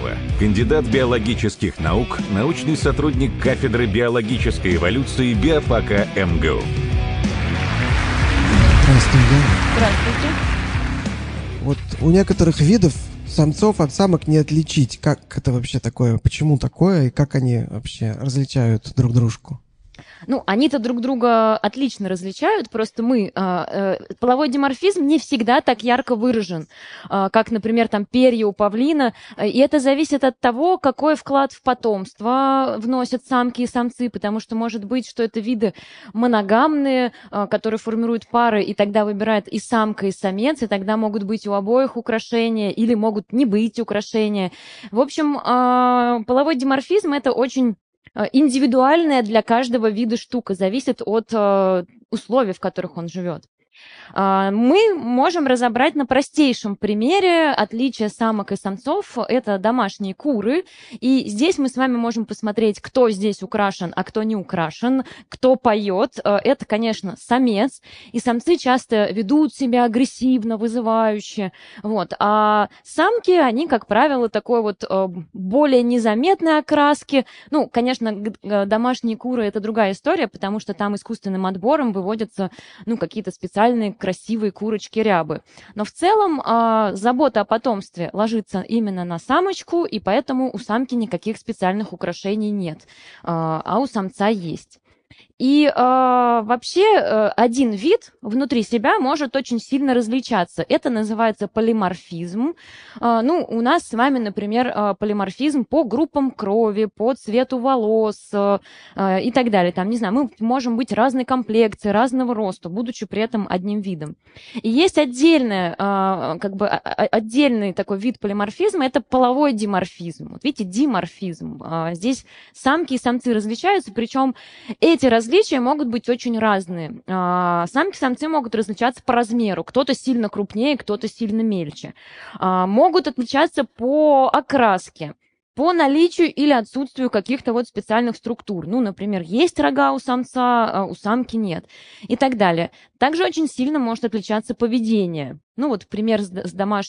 Иванова, кандидат биологических наук, научный сотрудник кафедры биологической эволюции биофака МГУ. Здравствуйте. Здравствуйте. Вот у некоторых видов самцов от самок не отличить. Как это вообще такое? Почему такое? И как они вообще различают друг дружку? Ну, они-то друг друга отлично различают, просто половой диморфизм не всегда так ярко выражен, как, например, там перья у павлина, и это зависит от того, какой вклад в потомство вносят самки и самцы, потому что может быть, что это виды моногамные, которые формируют пары, и тогда выбирает и самка, и самец, и тогда могут быть у обоих украшения, или могут не быть украшения. В общем, половой диморфизм — это очень индивидуальная для каждого вида штука, зависит от условий, в которых он живет. Мы можем разобрать на простейшем примере отличия самок и самцов. Это домашние куры. И здесь мы с вами можем посмотреть, кто здесь украшен, а кто не украшен, кто поет. Это, конечно, самец. И самцы часто ведут себя агрессивно, вызывающе. Вот. А самки, они, как правило, такой вот более незаметной окраски. Ну, конечно, домашние куры — это другая история, потому что там искусственным отбором выводятся, какие-то специальные красивые курочки-рябы. Но в целом забота о потомстве ложится именно на самочку, и поэтому у самки никаких специальных украшений нет, а у самца есть. И вообще один вид внутри себя может очень сильно различаться. Это называется полиморфизм. У нас с вами, например, полиморфизм по группам крови, по цвету волос и так далее. Там, не знаю, мы можем быть разной комплекции, разного роста, будучи при этом одним видом. И есть отдельный такой вид полиморфизма, это половой диморфизм. Вот видите, диморфизм. Здесь самки и самцы различаются, причем эти различия могут быть очень разные. Самки и самцы могут различаться по размеру. Кто-то сильно крупнее, кто-то сильно мельче. Могут отличаться по окраске, по наличию или отсутствию каких-то вот специальных структур. например, есть рога у самца, а у самки нет. И так далее. Также очень сильно может отличаться поведение. Пример с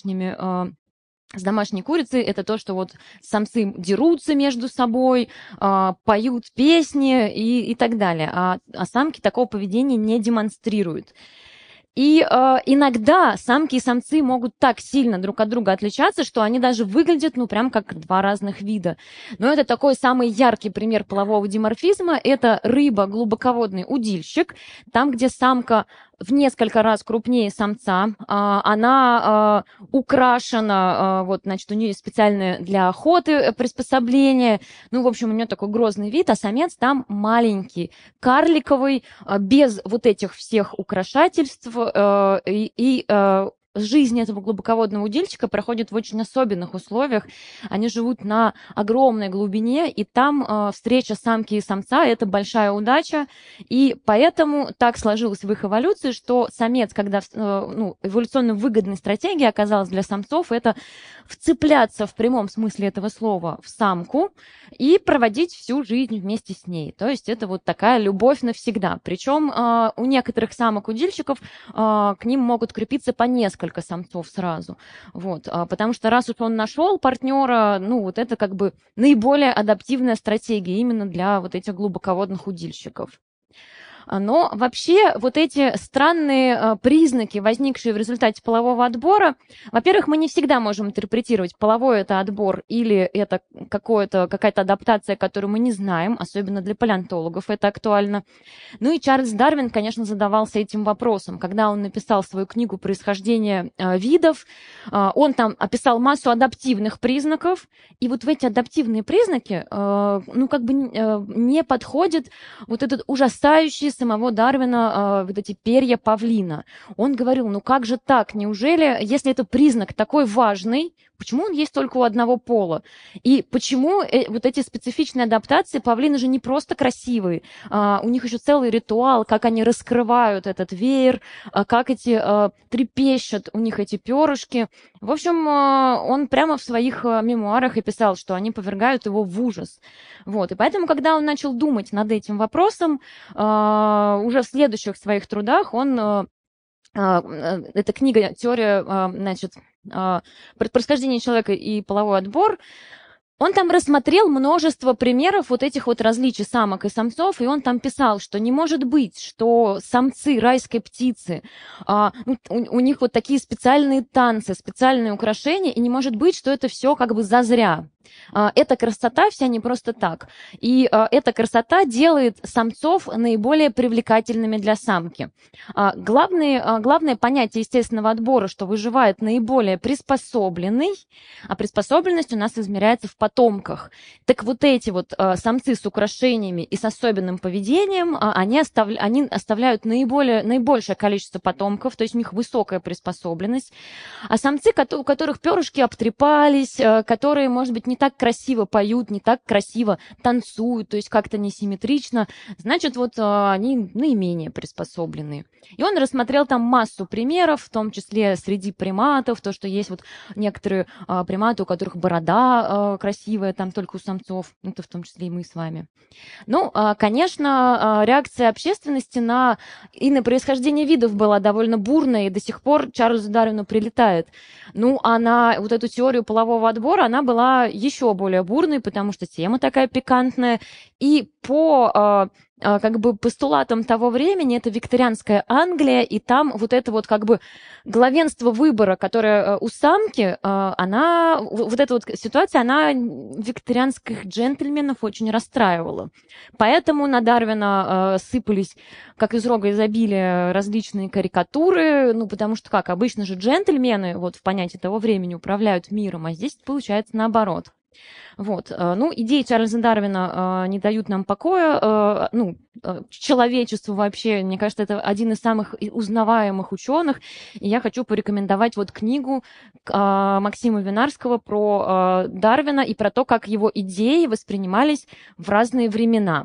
домашней курицей — это то, что вот самцы дерутся между собой, поют песни и так далее, а самки такого поведения не демонстрируют. И иногда самки и самцы могут так сильно друг от друга отличаться, что они даже выглядят, прям как два разных вида. Но это такой самый яркий пример полового диморфизма. Это рыба-глубоководный удильщик. Там, где самка в несколько раз крупнее самца, она украшена, у нее есть специальные для охоты приспособления. В общем, у нее такой грозный вид, а самец там маленький, карликовый, без вот этих всех украшательств. Жизнь этого глубоководного удильщика проходит в очень особенных условиях. Они живут на огромной глубине, и там встреча самки и самца — это большая удача. И поэтому так сложилось в их эволюции, что самец, когда эволюционно выгодной стратегией оказалась для самцов, это вцепляться в прямом смысле этого слова в самку и проводить всю жизнь вместе с ней. То есть это вот такая любовь навсегда. Причем у некоторых самок-удильщиков к ним могут крепиться по несколько самцов сразу. Потому что раз уж он нашел партнера, это как бы наиболее адаптивная стратегия именно для вот этих глубоководных удильщиков. Но вообще вот эти странные признаки, возникшие в результате полового отбора, во-первых, мы не всегда можем интерпретировать, половой это отбор или это какая-то адаптация, которую мы не знаем, особенно для палеонтологов это актуально. И Чарльз Дарвин, конечно, задавался этим вопросом. Когда он написал свою книгу «Происхождение видов», он там описал массу адаптивных признаков, и вот в эти адаптивные признаки не подходит вот этот ужасающий самого Дарвина вот эти перья павлина. Он говорил, как же так? Неужели, если это признак такой важный, почему он есть только у одного пола? И почему вот эти специфичные адаптации павлины же не просто красивые, у них еще целый ритуал, как они раскрывают этот веер, как трепещут у них эти перышки. В общем, он прямо в своих мемуарах и писал, что они повергают его в ужас. И поэтому, когда он начал думать над этим вопросом, уже в следующих своих трудах он эта книга «Теория происхождения человека и половой отбор», Он там рассмотрел множество примеров вот этих вот различий самок и самцов, и он там писал, что не может быть, что самцы райской птицы, у них вот такие специальные танцы, специальные украшения, и не может быть, что это все как бы зазря. Эта красота вся не просто так. И эта красота делает самцов наиболее привлекательными для самки. Главное понятие естественного отбора, что выживает наиболее приспособленный, а приспособленность у нас измеряется в потомках. Так вот эти вот самцы с украшениями и с особенным поведением, они оставляют наибольшее количество потомков, то есть у них высокая приспособленность. А самцы, у которых перышки обтрепались, которые, может быть, не так красиво поют, не так красиво танцуют, то есть как-то несимметрично, значит, вот они наименее приспособленные. И он рассмотрел там массу примеров, в том числе среди приматов, то, что есть вот некоторые приматы, у которых борода красивая, там только у самцов, это в том числе и мы с вами. Ну, конечно, реакция общественности на происхождение видов была довольно бурная, и до сих пор Чарльзу Дарвину прилетает. Ну, а на вот эту теорию полового отбора она была еще более бурной, потому что тема такая пикантная, и по как бы постулатам того времени это викторианская Англия, и там вот это вот как бы главенство выбора, которое у самки, вот эта вот ситуация, она викторианских джентльменов очень расстраивала. Поэтому на Дарвина сыпались, как из рога изобилия, различные карикатуры, ну, потому что, как обычно же джентльмены, вот в понятии того времени, управляют миром, а здесь получается наоборот. Вот. Ну, идеи Чарльза Дарвина не дают нам покоя, человечеству вообще. Мне кажется, это один из самых узнаваемых ученых. И я хочу порекомендовать вот книгу Максима Винарского про Дарвина и про то, как его идеи воспринимались в разные времена.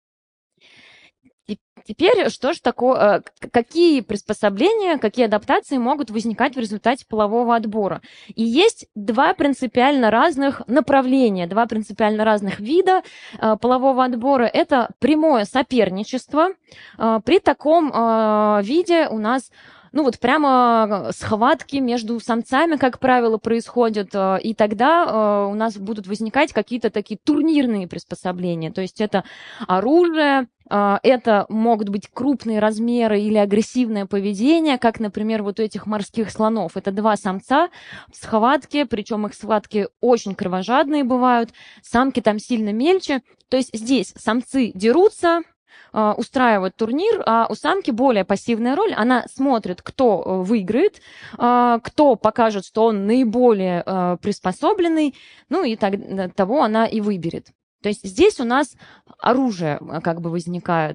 Теперь, что же такое, какие приспособления, какие адаптации могут возникать в результате полового отбора? И есть два принципиально разных направления, два принципиально разных вида полового отбора. Это прямое соперничество. При таком виде у нас прямо схватки между самцами, как правило, происходят, и тогда у нас будут возникать какие-то такие турнирные приспособления. То есть это оружие, это могут быть крупные размеры или агрессивное поведение, как, например, вот у этих морских слонов. Это два самца в схватке, причем их схватки очень кровожадные бывают, самки там сильно мельче. То есть здесь самцы дерутся, устраивают турнир, а у самки более пассивная роль. Она смотрит, кто выиграет, кто покажет, что он наиболее приспособленный, и того она и выберет. То есть здесь у нас оружие как бы возникает.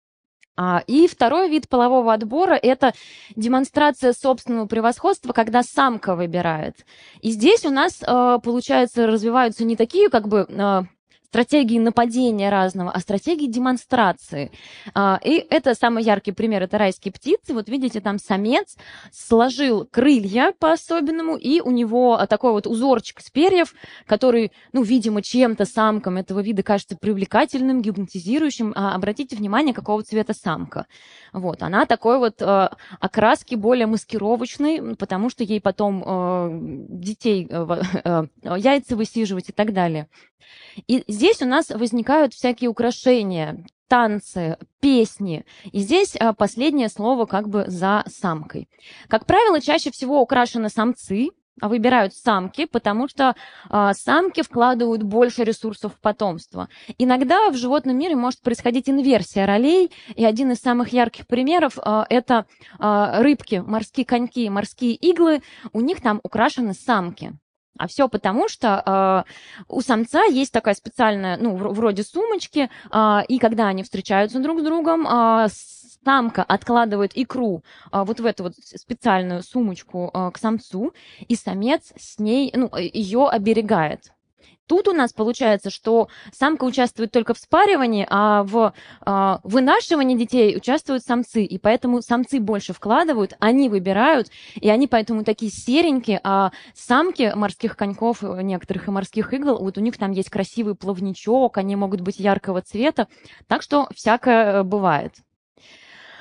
И второй вид полового отбора – это демонстрация собственного превосходства, когда самка выбирает. И здесь у нас, получается, развиваются не такие как бы стратегии нападения разного, а стратегии демонстрации. И это самый яркий пример, это райские птицы. Вот видите, там самец сложил крылья по-особенному, и у него такой вот узорчик из перьев, который, видимо, чем-то самкам этого вида кажется привлекательным, гипнотизирующим. Обратите внимание, какого цвета самка. Вот, она такой вот окраски более маскировочной, потому что ей потом детей, яйца высиживать и так далее. И здесь у нас возникают всякие украшения, танцы, песни. И здесь последнее слово как бы за самкой. Как правило, чаще всего украшены самцы, выбирают самки, потому что самки вкладывают больше ресурсов в потомство. Иногда в животном мире может происходить инверсия ролей, и один из самых ярких примеров это рыбки, морские коньки, морские иглы, у них там украшены самки. А все потому, что у самца есть такая специальная, вроде сумочки, и когда они встречаются друг с другом, самка откладывает икру вот в эту вот специальную сумочку к самцу, и самец с ней, ее оберегает. Тут у нас получается, что самка участвует только в спаривании, а в вынашивании детей участвуют самцы. И поэтому самцы больше вкладывают, они выбирают, и они поэтому такие серенькие, а самки морских коньков, некоторых и морских игл, вот у них там есть красивый плавничок, они могут быть яркого цвета. Так что всякое бывает.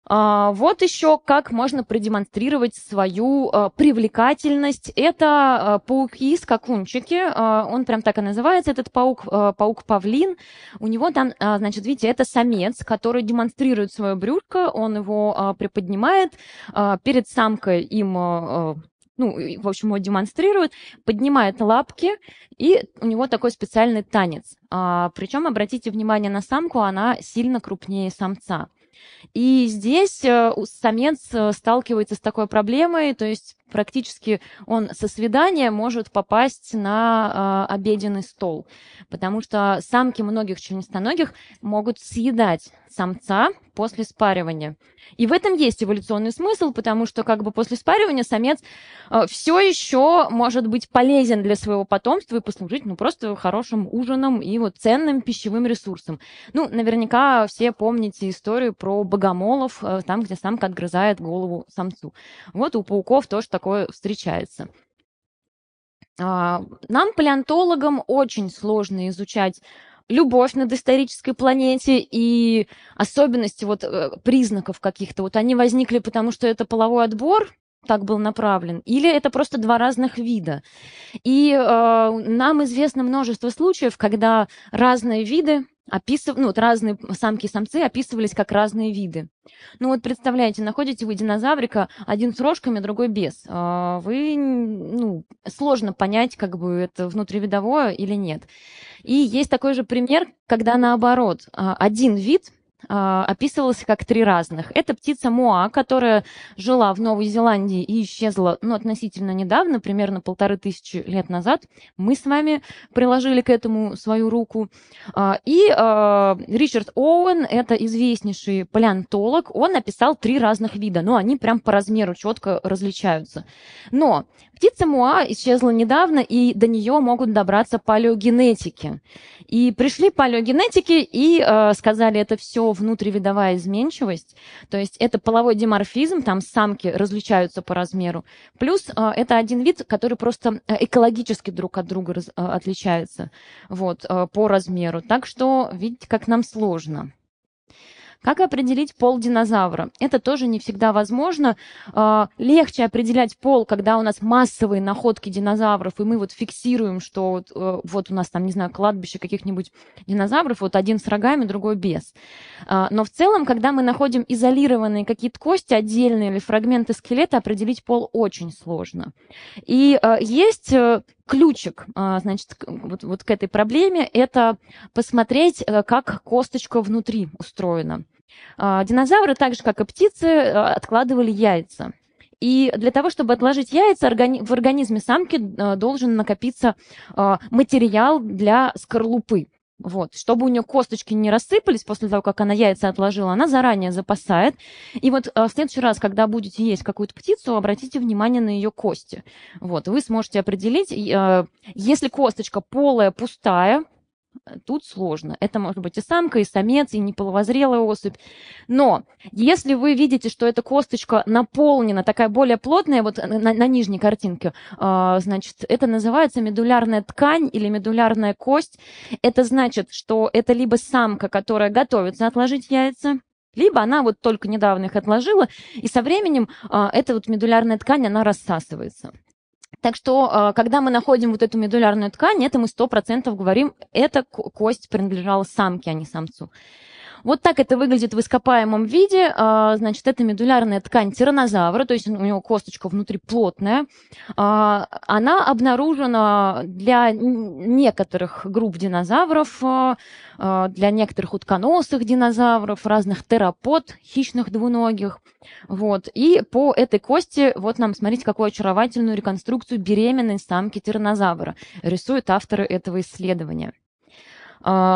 Вот еще как можно продемонстрировать свою привлекательность. Это пауки-скакунчики. Он прям так и называется, этот паук, паук-павлин. У него там, значит, видите, это самец, который демонстрирует свое брюшко, он его приподнимает, перед самкой им, в общем, его демонстрирует, поднимает лапки, и у него такой специальный танец. Причем, обратите внимание на самку, она сильно крупнее самца. И здесь самец сталкивается с такой проблемой, то есть практически он со свидания может попасть на обеденный стол, потому что самки многих членистоногих могут съедать самца после спаривания. И в этом есть эволюционный смысл, потому что как бы после спаривания самец все еще может быть полезен для своего потомства и послужить просто хорошим ужином и вот ценным пищевым ресурсом. Наверняка все помните историю про богомолов, там, где самка отгрызает голову самцу. Вот у пауков тоже такое встречается. Нам, палеонтологам, очень сложно изучать любовь на доисторической планете и особенности признаков каких-то. Они возникли, потому что это половой отбор так был направлен, или это просто два разных вида. И нам известно множество случаев, когда разные виды разные самки и самцы описывались как разные виды. Представляете, находите вы динозаврика, один с рожками, другой без. Сложно понять, как бы это внутривидовое или нет. И есть такой же пример, когда наоборот, один вид описывался как три разных. Это птица моа, которая жила в Новой Зеландии и исчезла относительно недавно, примерно 1500 лет назад. Мы с вами приложили к этому свою руку. И Ричард Оуэн, это известнейший палеонтолог, он описал три разных вида, но они прям по размеру четко различаются. Но птица моа исчезла недавно, и до нее могут добраться палеогенетики. И пришли палеогенетики и сказали, это все внутривидовая изменчивость, то есть это половой диморфизм, там самки различаются по размеру, плюс это один вид, который просто экологически друг от друга отличается по размеру. Так что, видите, как нам сложно. Как определить пол динозавра? Это тоже не всегда возможно. Легче определять пол, когда у нас массовые находки динозавров, и мы фиксируем, что у нас там, не знаю, кладбище каких-нибудь динозавров, один с рогами, другой без. Но в целом, когда мы находим изолированные какие-то кости отдельные или фрагменты скелета, определить пол очень сложно. И есть ключик, значит, к этой проблеме, это посмотреть, как косточка внутри устроена. Динозавры, так же, как и птицы, откладывали яйца. И для того, чтобы отложить яйца, в организме самки должен накопиться материал для скорлупы. Чтобы у нее косточки не рассыпались после того, как она яйца отложила, она заранее запасает. И в следующий раз, когда будете есть какую-то птицу, обратите внимание на ее кости. Вы сможете определить, если косточка полая, пустая, тут сложно. Это может быть и самка, и самец, и неполовозрелая особь. Но если вы видите, что эта косточка наполнена, такая более плотная, на нижней картинке, значит, это называется медулярная ткань или медулярная кость. Это значит, что это либо самка, которая готовится отложить яйца, либо она только недавно их отложила, и со временем эта медулярная ткань, она рассасывается. Так что, когда мы находим эту медулярную ткань, это мы 100% говорим, эта кость принадлежала самке, а не самцу. Так это выглядит в ископаемом виде. Значит, это медулярная ткань тираннозавра, то есть у него косточка внутри плотная. Она обнаружена для некоторых групп динозавров, для некоторых утконосых динозавров, разных терапод, хищных двуногих. И по этой кости, нам, смотрите, какую очаровательную реконструкцию беременной самки тираннозавра рисуют авторы этого исследования.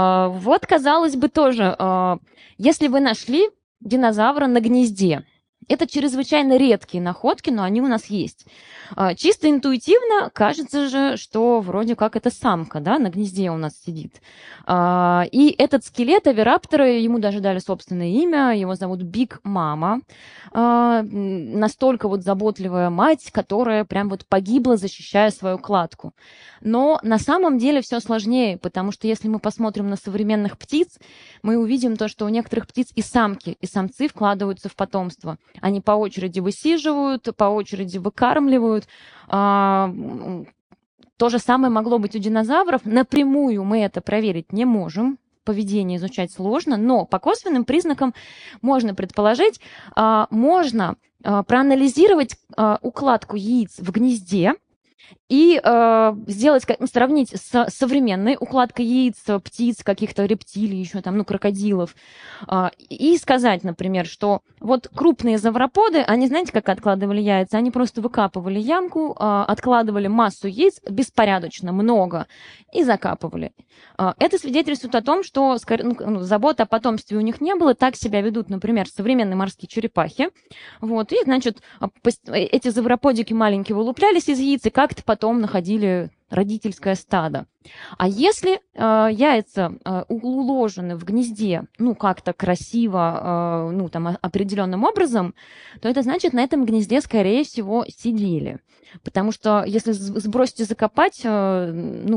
Казалось бы, тоже, если вы нашли динозавра на гнезде, Это чрезвычайно редкие находки, но они у нас есть. Чисто интуитивно кажется же, что вроде как это самка, да, на гнезде у нас сидит. И этот скелет овираптора, ему даже дали собственное имя, его зовут Биг Мама. Настолько вот заботливая мать, которая прям вот погибла, защищая свою кладку. Но на самом деле все сложнее, потому что если мы посмотрим на современных птиц, мы увидим то, что у некоторых птиц и самки, и самцы вкладываются в потомство. Они по очереди высиживают, по очереди выкармливают. То же самое могло быть у динозавров. Напрямую мы это проверить не можем. Поведение изучать сложно, но по косвенным признакам можно предположить, можно проанализировать укладку яиц в гнезде и сделать, сравнить с современной укладкой яиц птиц, каких-то рептилий, еще там, крокодилов, и сказать, например, что вот крупные завроподы, они, знаете, как откладывали яйца? Они просто выкапывали ямку, откладывали массу яиц беспорядочно, много, и закапывали. Это свидетельствует о том, что заботы о потомстве у них не было, так себя ведут, например, современные морские черепахи. Вот, и, значит, эти завроподики маленькие вылуплялись из яиц и как-то потом находили родительское стадо. А если яйца уложены в гнезде, как-то красиво, определенным образом, то это значит, на этом гнезде, скорее всего, сидели. Потому что если сбросить и закопать, такая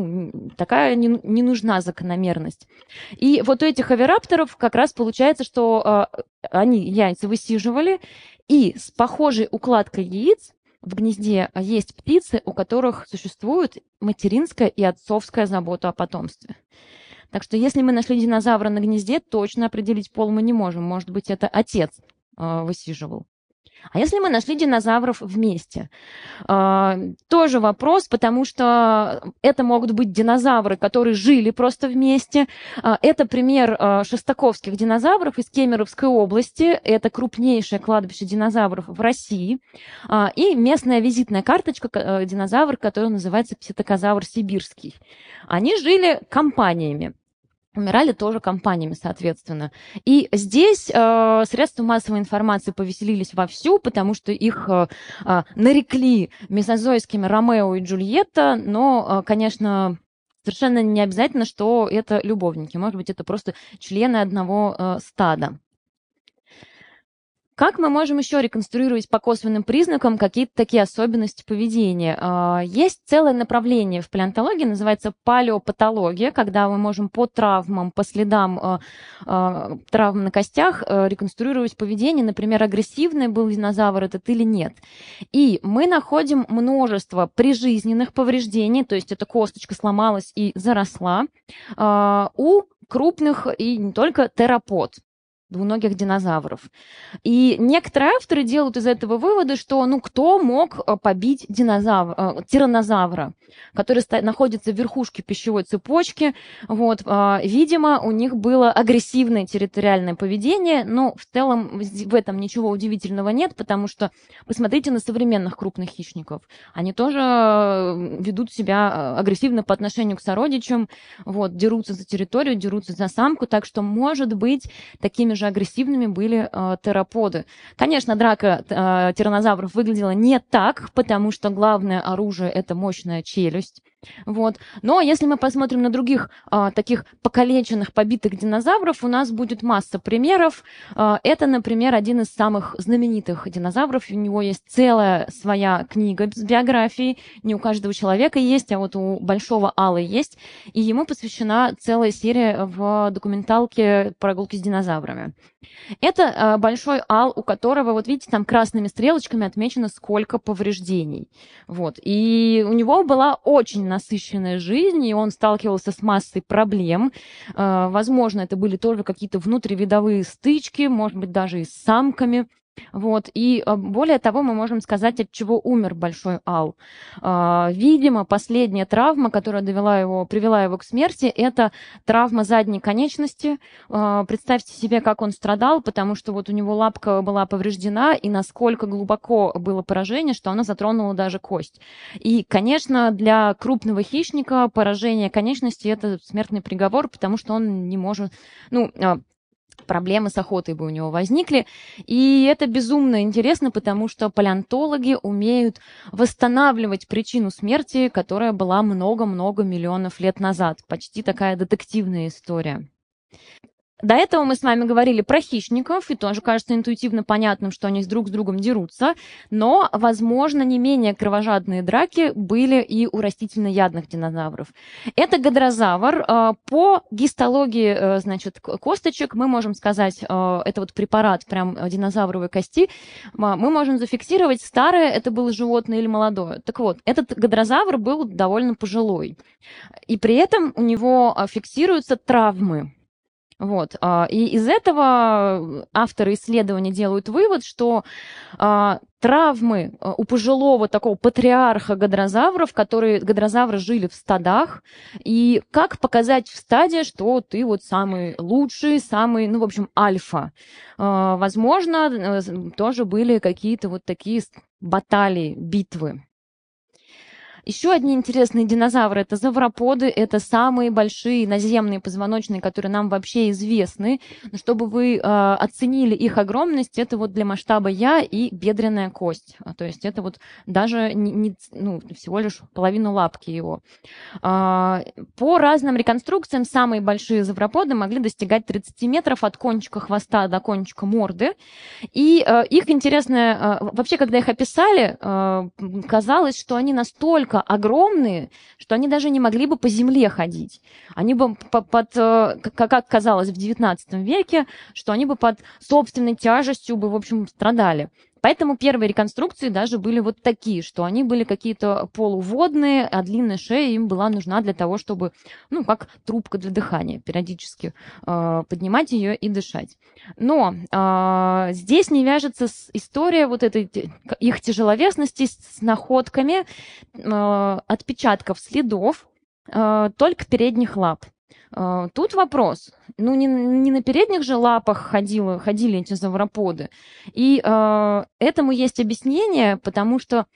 не нужна закономерность. И вот у этих овирапторов как раз получается, что они яйца высиживали, и с похожей укладкой яиц в гнезде есть птицы, у которых существует материнская и отцовская забота о потомстве. Так что если мы нашли динозавра на гнезде, точно определить пол мы не можем. Может быть, это отец высиживал. А если мы нашли динозавров вместе? Тоже вопрос, потому что это могут быть динозавры, которые жили просто вместе. Это пример шестаковских динозавров из Кемеровской области. Это крупнейшее кладбище динозавров в России. И местная визитная карточка динозавр, который называется пситакозавр сибирский. Они жили компаниями. Умирали тоже компаниями, соответственно. И здесь средства массовой информации повеселились вовсю, потому что их нарекли мезозойскими Ромео и Джульетта, но, конечно, совершенно не обязательно, что это любовники. Может быть, это просто члены одного стада. Как мы можем еще реконструировать по косвенным признакам какие-то такие особенности поведения? Есть целое направление в палеонтологии, называется палеопатология, когда мы можем по травмам, по следам травм на костях реконструировать поведение, например, агрессивный был динозавр этот или нет. И мы находим множество прижизненных повреждений, то есть эта косточка сломалась и заросла, у крупных и не только теропод, двуногих динозавров. И некоторые авторы делают из этого выводы, что кто мог побить тираннозавра, который находится в верхушке пищевой цепочки. Вот, видимо, у них было агрессивное территориальное поведение, но в целом в этом ничего удивительного нет, потому что посмотрите на современных крупных хищников. Они тоже ведут себя агрессивно по отношению к сородичам, вот, дерутся за территорию, дерутся за самку, так что, может быть, такими же агрессивными были тероподы. Конечно, драка тираннозавров выглядела не так, потому что главное оружие – это мощная челюсть. Вот. Но если мы посмотрим на других таких покалеченных, побитых динозавров, у нас будет масса примеров. Это, например, один из самых знаменитых динозавров. У него есть целая своя книга с биографией. Не у каждого человека есть, а вот у Большого Алла есть. И ему посвящена целая серия в документалке «Прогулки с динозаврами». Это Большой Ал, у которого, вот видите, там красными стрелочками отмечено, сколько повреждений. Вот. И у него была очень насыщенная жизнь, и он сталкивался с массой проблем. Возможно, это были тоже какие-то внутривидовые стычки, может быть, даже и с самками. Вот. И более того, мы можем сказать, от чего умер Большой Ал. Видимо, последняя травма, которая привела его к смерти, это травма задней конечности. Представьте себе, как он страдал, потому что вот у него лапка была повреждена, и насколько глубоко было поражение, что оно затронуло даже кость. И, конечно, для крупного хищника поражение конечности – это смертный приговор, потому что он не может... проблемы с охотой бы у него возникли. И это безумно интересно, потому что палеонтологи умеют восстанавливать причину смерти, которая была много-много миллионов лет назад. Почти такая детективная история. До этого мы с вами говорили про хищников, и тоже кажется интуитивно понятным, что они друг с другом дерутся, но, возможно, не менее кровожадные драки были и у растительноядных динозавров. Это гадрозавр. По гистологии, значит, косточек мы можем сказать, это вот препарат прям динозавровой кости, мы можем зафиксировать, старое это было животное или молодое. Так вот, этот гадрозавр был довольно пожилой, и при этом у него фиксируются травмы. Вот. И из этого авторы исследования делают вывод, что травмы у пожилого такого патриарха гадрозавров, гадрозавры жили в стадах, и как показать в стаде, что ты вот самый лучший, самый, ну, в общем, альфа. Возможно, тоже были какие-то вот такие баталии, битвы. Еще одни интересные динозавры – это завроподы, это самые большие наземные позвоночные, которые нам вообще известны. Но чтобы вы оценили их огромность, это вот для масштаба я и бедренная кость. То есть это вот даже всего лишь половину лапки его. По разным реконструкциям самые большие завроподы могли достигать 30 метров от кончика хвоста до кончика морды. И их интересно, вообще, когда их описали, казалось, что они настолько огромные, что они даже не могли бы по земле ходить. Они бы как казалось в XIX веке, что они бы под собственной тяжестью бы, в общем, страдали. Поэтому первые реконструкции даже были вот такие, что они были какие-то полуводные, а длинная шея им была нужна для того, чтобы, ну, как трубка для дыхания, периодически поднимать ее и дышать. Но здесь не вяжется история вот этой их тяжеловесности с находками отпечатков следов только передних лап. Тут вопрос. Ну, не на передних же лапах ходили эти завроподы. И этому есть объяснение, потому что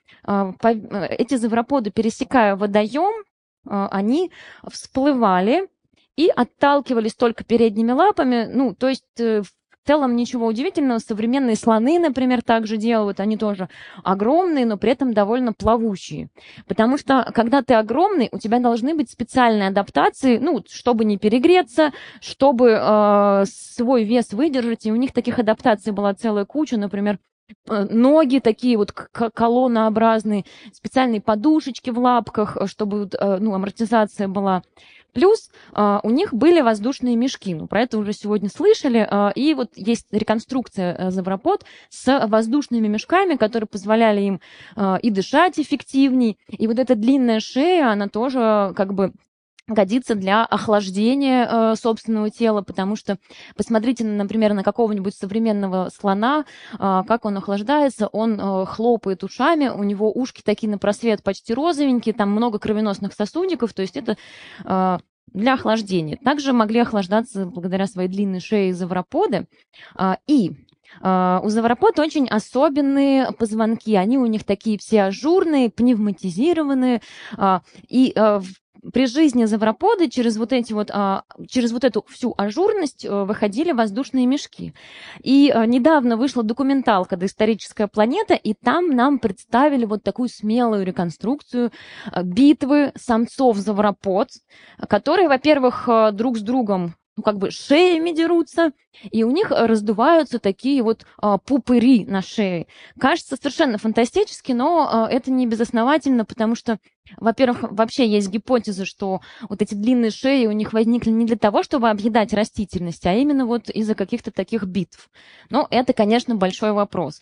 эти завроподы, пересекая водоем, они всплывали и отталкивались только передними лапами. Ну, то есть в целом ничего удивительного. Современные слоны, например, также делают. Они тоже огромные, но при этом довольно плавучие. Потому что, когда ты огромный, у тебя должны быть специальные адаптации, ну, чтобы не перегреться, чтобы свой вес выдержать. И у них таких адаптаций была целая куча. Например, ноги такие вот колоннообразные, специальные подушечки в лапках, чтобы амортизация была. Плюс у них были воздушные мешки. Ну, про это уже сегодня слышали. И вот есть реконструкция завропод с воздушными мешками, которые позволяли им и дышать эффективней. И вот эта длинная шея, она тоже как бы годится для охлаждения собственного тела, потому что посмотрите, например, на какого-нибудь современного слона, как он охлаждается, он хлопает ушами, у него ушки такие на просвет почти розовенькие, там много кровеносных сосудиков, то есть это для охлаждения. Также могли охлаждаться благодаря своей длинной шее завроподы. И у завропод очень особенные позвонки, они у них такие все ажурные, пневматизированные, и при жизни завроподы через вот эту всю ажурность выходили воздушные мешки. И недавно вышла документалка «Доисторическая планета», и там нам представили вот такую смелую реконструкцию битвы самцов завропод, которые, во-первых, друг с другом как бы шеями дерутся, и у них раздуваются такие вот пупыри на шее. Кажется совершенно фантастически, но это не безосновательно, потому что, во-первых, вообще есть гипотеза, что вот эти длинные шеи у них возникли не для того, чтобы объедать растительность, а именно вот из-за каких-то таких битв. Но это, конечно, большой вопрос.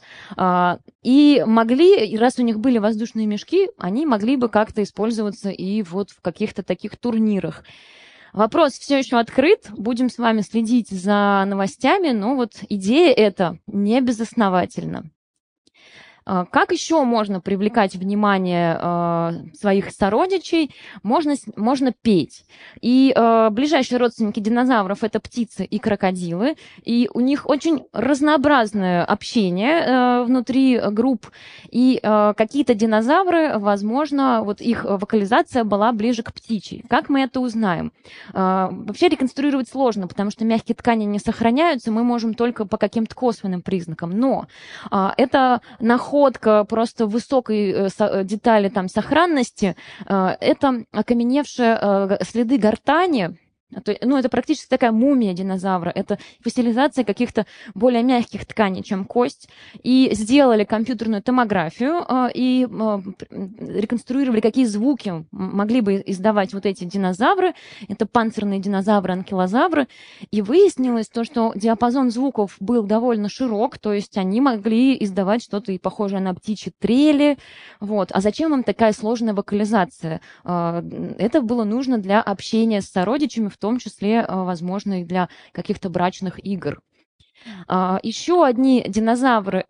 И могли, раз у них были воздушные мешки, они могли бы как-то использоваться и вот в каких-то таких турнирах. Вопрос все еще открыт, будем с вами следить за новостями, но вот идея эта не безосновательна. Как еще можно привлекать внимание своих сородичей? Можно петь. И ближайшие родственники динозавров — это птицы и крокодилы. И у них очень разнообразное общение внутри групп. И какие-то динозавры, возможно, вот их вокализация была ближе к птичьей. Как мы это узнаем? Вообще реконструировать сложно, потому что мягкие ткани не сохраняются, мы можем только по каким-то косвенным признакам. Но это находка просто высокой детали там сохранности, это окаменевшие следы гортани. Это практически такая мумия динозавра. Это фосилизация каких-то более мягких тканей, чем кость. И сделали компьютерную томографию и реконструировали, какие звуки могли бы издавать вот эти динозавры. Это панцирные динозавры, анкилозавры. И выяснилось то, что диапазон звуков был довольно широк, то есть они могли издавать что-то и похожее на птичьи трели. Вот. А зачем им такая сложная вокализация? Это было нужно для общения с сородичами, в том числе, возможно, и для каких-то брачных игр. Еще одни динозавры